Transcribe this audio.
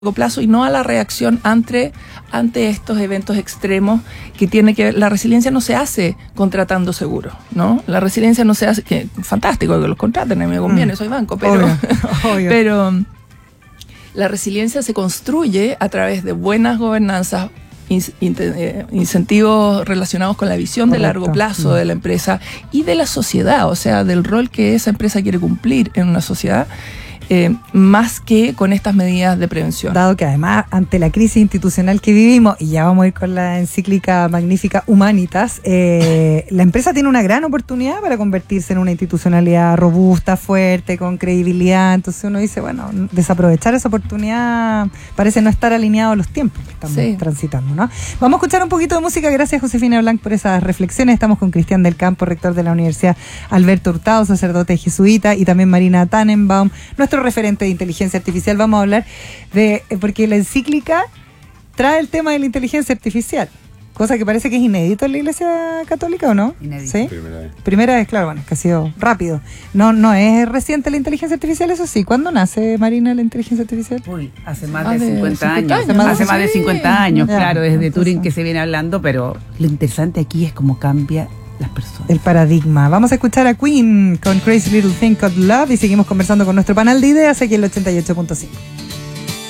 plazo y no a la reacción ante estos eventos extremos que tiene que ver. La resiliencia no se hace contratando seguros, ¿no? La resiliencia no se hace, que fantástico que los contraten, a mí me conviene, soy banco, pero, obvio. Pero la resiliencia se construye a través de buenas gobernanzas, incentivos relacionados con la visión de largo plazo de la empresa y de la sociedad, o sea, del rol que esa empresa quiere cumplir en una sociedad. Más que con estas medidas de prevención. Dado que además, ante la crisis institucional que vivimos, y ya vamos a ir con la encíclica magnífica Humanitas, la empresa tiene una gran oportunidad para convertirse en una institucionalidad robusta, fuerte, con credibilidad. Entonces uno dice, bueno, desaprovechar esa oportunidad parece no estar alineado a los tiempos que estamos transitando, ¿no? Vamos a escuchar un poquito de música. Gracias, Josefina Blanc, por esas reflexiones. Estamos con Cristian del Campo, rector de la Universidad Alberto Hurtado, sacerdote jesuita, y también Marina Tannenbaum, nuestro referente de inteligencia artificial. Vamos a hablar porque la encíclica trae el tema de la inteligencia artificial, cosa que parece que es inédito en la Iglesia Católica, ¿o no? Inédito. ¿Sí? Primera vez, claro, bueno, que ha sido rápido. No es reciente la inteligencia artificial, eso sí. ¿Cuándo nace, Marina, la inteligencia artificial? Uy, hace más de 50 años. Hace más de 50 años, claro, desde entonces, Turing que se viene hablando, pero lo interesante aquí es cómo cambia las personas. El paradigma. Vamos a escuchar a Queen con Crazy Little Thing Called Love y seguimos conversando con nuestro panel de ideas aquí en el 88.5.